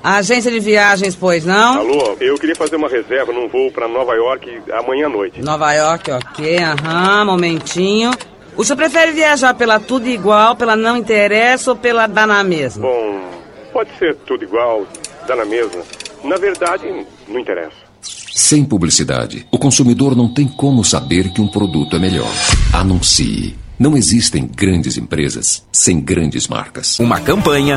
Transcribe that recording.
Agência de viagens, pois não? Alô, eu queria fazer uma reserva num voo pra Nova York amanhã à noite. Nova York, ok, momentinho. O senhor prefere viajar pela Tudo Igual, pela Não Interessa ou pela Dá na Mesma? Bom, pode ser tudo igual, dá na mesma. Na verdade, não interessa. Sem publicidade, o consumidor não tem como saber que um produto é melhor. Anuncie. Não existem grandes empresas sem grandes marcas. Uma campanha